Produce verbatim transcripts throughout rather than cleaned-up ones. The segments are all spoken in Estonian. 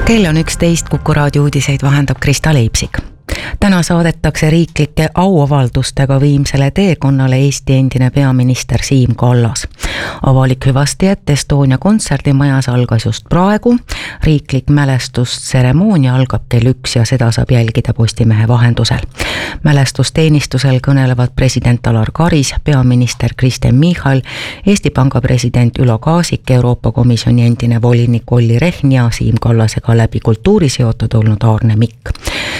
Kell on üksteist, Kuku raadio uudiseid vahendab Krista Leipsik. Täna saadetakse riiklike auavaldustega viimsele teekonnale Eesti endine peaminister Siim Kallas. Avalik hüvasti, et Estonia kontserdimajas algas just praegu. Riiklik mälestustseremoonia algab kell üks ja seda saab jälgida Postimehe vahendusel. Mälestusteenistusel kõnelevad president Alar Karis, peaminister Kristen Michal, Eesti Panga president Ülo Kaasik, Euroopa Komisjoni endine volinik Olli Rehn ja Siim Kallasega läbi kultuuri seotud olnud Aarne Mikk.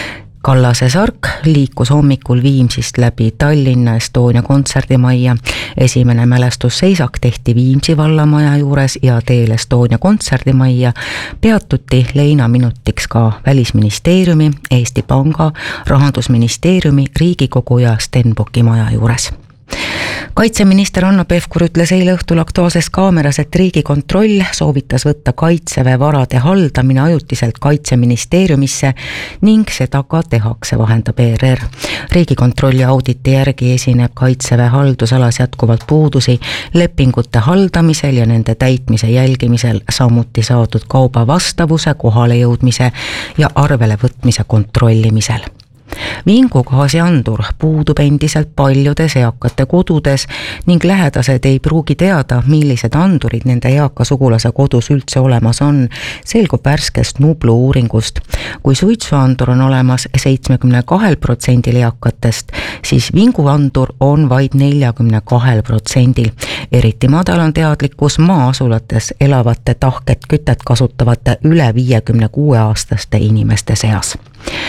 Kallase sark liikus hommikul Viimsist läbi Tallinna Estonia kontserdimajja. Esimene mälestusseisak tehti Viimsi vallamaja juures ja teel Estonia kontserdimajja peatuti leinaminutiks ka Välisministeeriumi, Eesti Panga, Rahandusministeeriumi, Riigikogu ja Stenbocki maja juures. Kaitseminister Hanno Pevkur ütles eile õhtul Aktuaalses Kaameras, et Riigikontroll soovitas võtta Kaitseväe varade haldamine ajutiselt Kaitseministeeriumisse ning seda ka tehakse, vahendab E R R. Riigikontrolli auditi järgi esineb Kaitseväe haldusalas jätkuvalt puudusi lepingute haldamisel ja nende täitmise jälgimisel, samuti saadud kauba vastavuse, kohale jõudmise ja arvele võtmise kontrollimisel. Vingugaasiandur puudub endiselt paljudes eakate kodudes ning lähedased ei pruugi teada, millised andurid nende eaka sugulase kodus üldse olemas on, selgub värskest Nublu uuringust. Kui suitsuandur on olemas seitsmekümne kahel protsendil eakatest, siis vinguandur on vaid neljakümne kahel protsendil. Eriti madal on teadlikkus maa-asulates elavate tahket kütet kasutavate üle viiekümne kuue aastaste inimeste seas.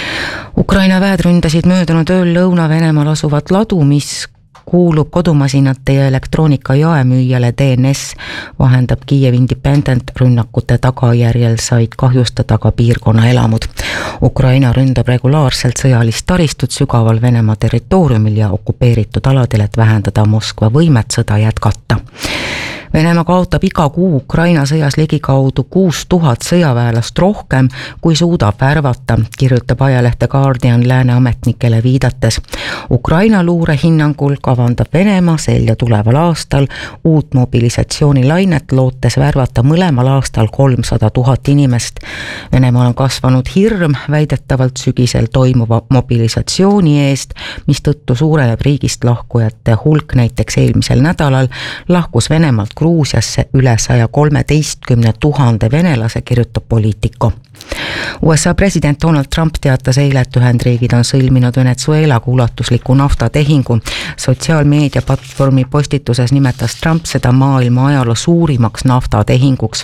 Ukraina väed ründasid möödunud ööl Lõuna-Venemaal asuvat ladu, mis kuulub kodumasinate ja elektroonika jaemüüjale D N S, vahendab Kiev Independent. Rünnakute tagajärjel said kahjustada ka piirkonna elamud. Ukraina ründab regulaarselt sõjalist taristut sügaval Venemaa territooriumil ja okupeeritud aladel, et vähendada Moskva võimet sõda jätkata. Venemaa kaotab iga kuu Ukraina sõjas ligikaudu kuus tuhat sõjaväelast rohkem, kui suudab värvata, kirjutab ajalehte Guardian lääne ametnikele viidates. Ukraina luure hinnangul kavandab Venemaa sel ja tuleval aastal uut mobilisatsioonilainet, lootes värvata mõlemal aastal kolmsada tuhat inimest. Venemaal on kasvanud hirm väidetavalt sügisel toimuva mobilisatsiooni eest, mis tõttu suureneb riigist lahkujate hulk. Näiteks eelmisel nädalal lahkus Venemaalt Gruusiasse üle saja kolmeteistkümne tuhande venelase, kirjutab Politico. U S A president Donald Trump teatas eile, et Ühendriigid on sõlminud Venezuelaga ulatusliku naftatehingu. Sotsiaalmeedia platvormi postituses nimetas Trump seda maailma ajaloo suurimaks naftatehinguks.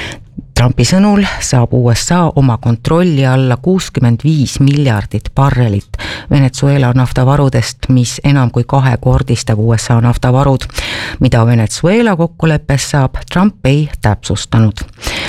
Trumpi sõnul saab U S A oma kontrolli alla kuuskümmend viis miljardit barrelit Venezuela naftavarudest, mis enam kui kahekordistab U S A naftavarud. Mida Venezuela kokkuleppes saab, Trump ei täpsustanud.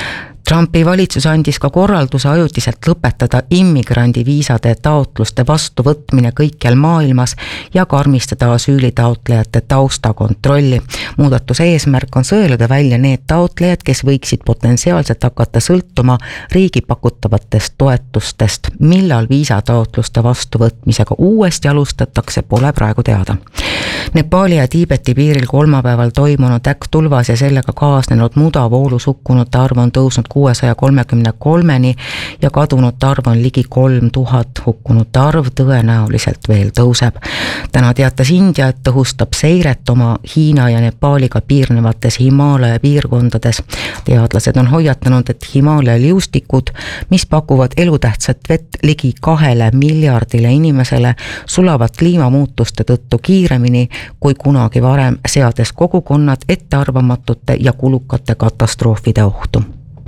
Trumpi valitsus andis ka korralduse ajutiselt lõpetada immigrandiviisade taotluste vastuvõtmine kõikjal maailmas ja karmistada asüülitaotlejate taustakontrolli. Muudatuse eesmärk on sõeluda välja need taotlejad, kes võiksid potentsiaalselt hakata sõltuma riigi pakutavatest toetustest. Millal viisataotluste vastuvõtmisega uuesti alustatakse, pole praegu teada. Nepali ja Tiibeti piiril kolmapäeval toimunud äkktulvas ja sellega kaasnenud mudavoolus hukkunute arv on tõusnud kuuesaja kolmekümne kolmeni ja kadunute arv on ligi kolm tuhat. Hukkunute arv tõenäoliselt veel tõuseb. Täna teatas India, et tõhustab seiret oma Hiina ja Nepaaliga piirnevates Himaalaja piirkondades. Teadlased on hoiatanud, et Himaalaja liustikud, mis pakuvad elutähtsat vett ligi kahele miljardile inimesele, sulavad kliimamuutuste tõttu kiiremini kui kunagi varem, seades kogukonnad ettearvamatute ja kulukate katastroofide ohtu.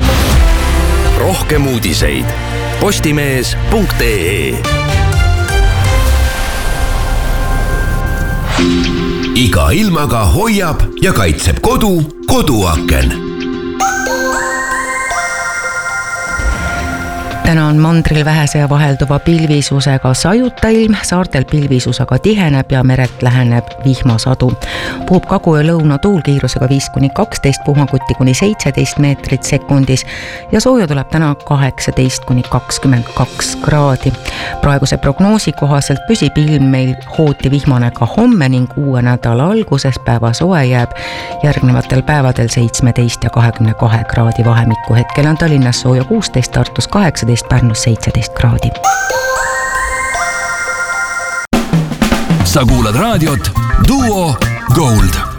Rohkem uudiseid postimees punkt ee. Iga ilmaga hoiab ja kaitseb kodu koduaken. täna on mandril vähese ja vahelduva pilvisusega sajuta ilm, saartel pilvisusega tiheneb ja merelt läheneb vihmasadu. Puhub kagu- ja lõuna tuul kiirusega viis kuni kaksteist, puhmakuti kuni seitseteist meetrit sekundis ja sooja tuleb täna kaheksateist kuni kakskümmend kaks kraadi. Praeguse prognoosi kohaselt püsib ilm meil hooti vihmane ka homme ning uue nädala alguses päeva soe jääb järgnevatel päevadel seitsmeteist ja kahekümne kahe kraadi vahemikku. Hetkel on Tallinnas sooja kuusteist, Tartus kaheksateist, Pärnus seitseteist kraadi. Sa kuulad raadiot Duo Gold.